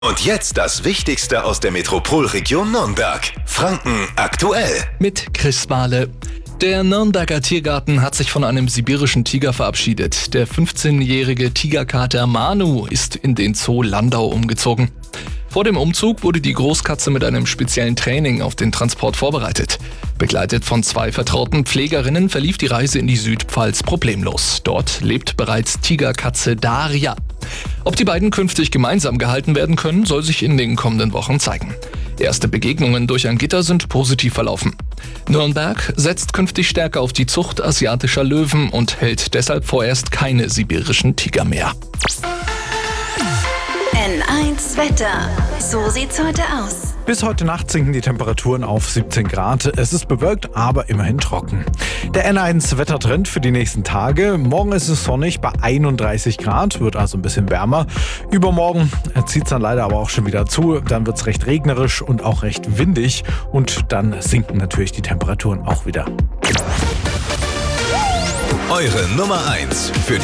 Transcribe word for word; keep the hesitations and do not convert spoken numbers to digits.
Und jetzt das Wichtigste aus der Metropolregion Nürnberg. Franken aktuell. Mit Chris Mahle. Der Nürnberger Tiergarten hat sich von einem sibirischen Tiger verabschiedet. Der fünfzehnjährige Tigerkater Manu ist in den Zoo Landau umgezogen. Vor dem Umzug wurde die Großkatze mit einem speziellen Training auf den Transport vorbereitet. Begleitet von zwei vertrauten Pflegerinnen verlief die Reise in die Südpfalz problemlos. Dort lebt bereits Tigerkatze Daria. Ob die beiden künftig gemeinsam gehalten werden können, soll sich in den kommenden Wochen zeigen. Erste Begegnungen durch ein Gitter sind positiv verlaufen. Nürnberg setzt künftig stärker auf die Zucht asiatischer Löwen und hält deshalb vorerst keine sibirischen Tiger mehr. N eins Wetter. So sieht's heute aus. Bis heute Nacht sinken die Temperaturen auf siebzehn Grad. Es ist bewölkt, aber immerhin trocken. Der N eins Wettertrend für die nächsten Tage. Morgen ist es sonnig bei einunddreißig Grad, wird also ein bisschen wärmer. Übermorgen zieht es dann leider aber auch schon wieder zu. Dann wird es recht regnerisch und auch recht windig. Und dann sinken natürlich die Temperaturen auch wieder. Eure Nummer eins für